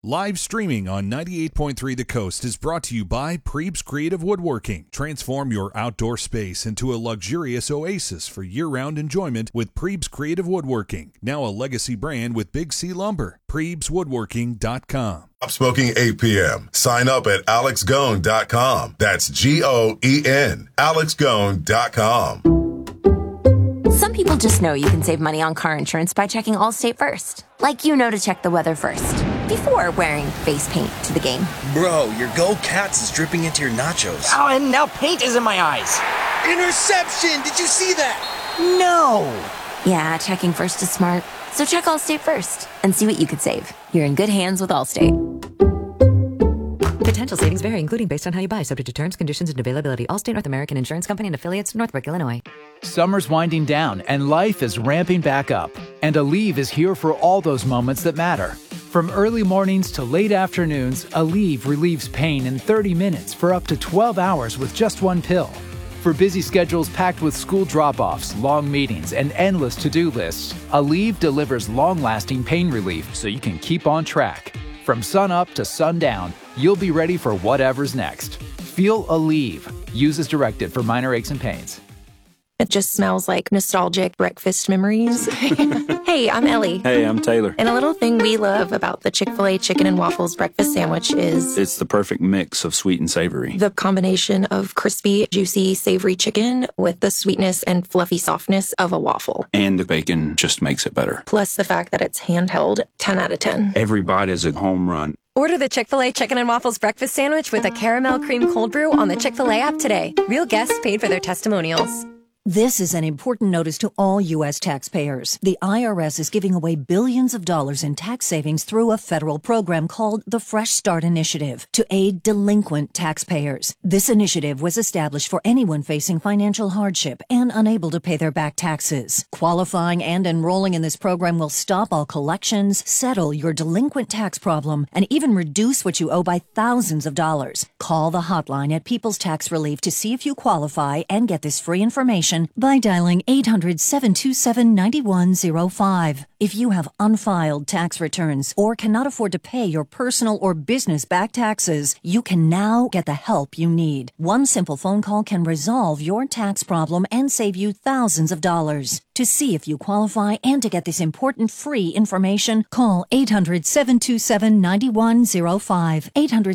Live streaming on 98.3 The Coast is brought to you by Preeb's Creative Woodworking. Transform your outdoor space into a luxurious oasis for year-round enjoyment with Preeb's Creative Woodworking. Now a legacy brand with Big C Lumber. PreebsWoodworking.com. Stop smoking 8 p.m. Sign up at alexgone.com. That's G-O-E-N. alexgone.com. Some people just know you can save money on car insurance by checking Allstate first. Like you know to check the weather first, before wearing face paint to the game. Bro, your Go Cats is dripping into your nachos. Oh, and now paint is in my eyes. Interception! Did you see that? No! Yeah, checking first is smart. So check Allstate first and see what you could save. You're in good hands with Allstate. Potential savings vary, including based on how you buy, subject to terms, conditions, and availability. Allstate North American Insurance Company and affiliates, Northbrook, Illinois. Summer's winding down and life is ramping back up. And Aleve is here for all those moments that matter. From early mornings to late afternoons, Aleve relieves pain in 30 minutes for up to 12 hours with just one pill. For busy schedules packed with school drop-offs, long meetings, and endless to-do lists, Aleve delivers long-lasting pain relief so you can keep on track. From sun up to sundown, you'll be ready for whatever's next. Feel Aleve. Use as directed for minor aches and pains. It just smells like nostalgic breakfast memories. Hey, I'm Ellie. Hey, I'm Taylor. And a little thing we love about the Chick-fil-A chicken and waffles breakfast sandwich is it's the perfect mix of sweet and savory. The combination of crispy, juicy, savory chicken with the sweetness and fluffy softness of a waffle. And the bacon just makes it better. Plus the fact that it's handheld, 10 out of 10. Every bite is a home run. Order the Chick-fil-A Chicken and Waffles Breakfast Sandwich with a caramel cream cold brew on the Chick-fil-A app today. Real guests paid for their testimonials. This is an important notice to all U.S. taxpayers. The IRS is giving away billions of dollars in tax savings through a federal program called the Fresh Start Initiative to aid delinquent taxpayers. This initiative was established for anyone facing financial hardship and unable to pay their back taxes. Qualifying and enrolling in this program will stop all collections, settle your delinquent tax problem, and even reduce what you owe by thousands of dollars. Call the hotline at People's Tax Relief to see if you qualify and get this free information by dialing 800-727-9105. If you have unfiled tax returns or cannot afford to pay your personal or business back taxes, you can now get the help you need. One simple phone call can resolve your tax problem and save you thousands of dollars. To see if you qualify and to get this important free information, call 800-727-9105.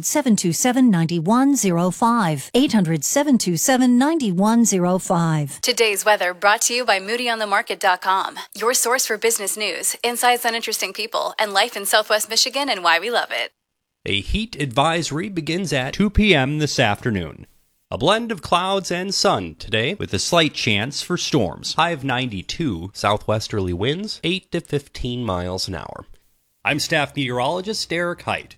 800-727-9105. 800-727-9105. Today's weather brought to you by MoodyOnTheMarket.com. Your source for business news, insights on interesting people, and life in Southwest Michigan and why we love it. A heat advisory begins at 2 p.m. this afternoon. A blend of clouds and sun today with a slight chance for storms. High of 92, southwesterly winds 8 to 15 miles an hour. I'm staff meteorologist Derek Height.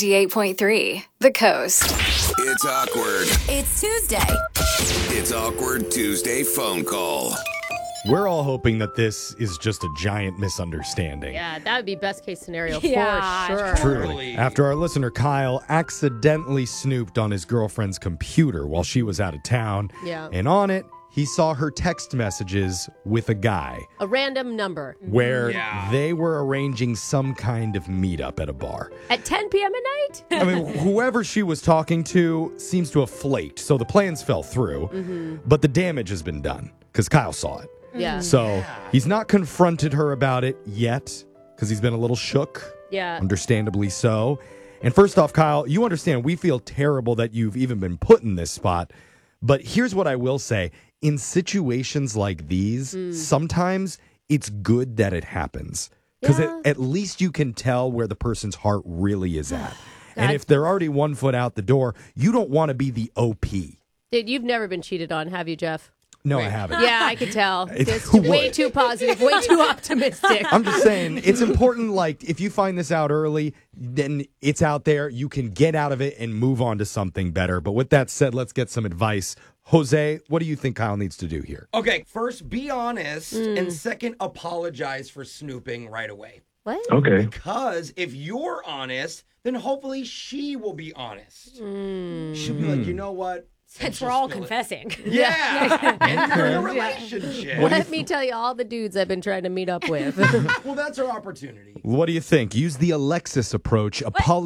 98.3, The Coast. It's awkward. It's Tuesday. It's Awkward Tuesday phone call. We're all hoping that this is just a giant misunderstanding. Yeah, that would be best case scenario for sure. Truly. After our listener Kyle accidentally snooped on his girlfriend's computer while she was out of town. Yeah. And on it, he saw her text messages with a guy. A random number. Where they were arranging some kind of meetup at a bar. At 10 p.m. at night? I mean, whoever she was talking to seems to have flaked, so the plans fell through. Mm-hmm. But the damage has been done, because Kyle saw it. Yeah. So he's not confronted her about it yet, because he's been a little shook. Yeah. Understandably so. And first off, Kyle, you understand we feel terrible that you've even been put in this spot. But here's what I will say. In situations like these, sometimes it's good that it happens. Because at least you can tell where the person's heart really is at. And if they're already 1 foot out the door, you don't want to be the OP. Dude, you've never been cheated on, have you, Jeff? No, I haven't. Yeah, I could tell. It's Who way would? too positive, way too optimistic. I'm just saying, it's important, like, if you find this out early, then it's out there. You can get out of it and move on to something better. But with that said, let's get some advice. Jose, what do you think Kyle needs to do here? Okay, first, be honest. And second, apologize for snooping right away. What? Okay. Because if you're honest, then hopefully she will be honest. She'll be like, you know what? Since we're all confessing. Yeah. And you're in a relationship. Let me tell you all the dudes I've been trying to meet up with. Well, that's our opportunity. What do you think? Use the Alexis approach.